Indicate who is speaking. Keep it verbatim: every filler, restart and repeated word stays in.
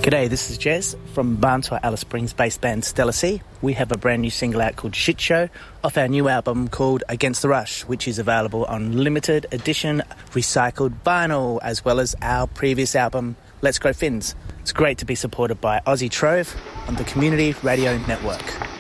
Speaker 1: G'day, this is Jez from Barnswa Alice Springs-based band Stellar Sea. We have a brand new single out called Shit Show off our new album called Against the Rush, which is available on limited edition recycled vinyl, as well as our previous album, Let's Grow Fins. It's great to be supported by Aussie Trove on the Community Radio Network.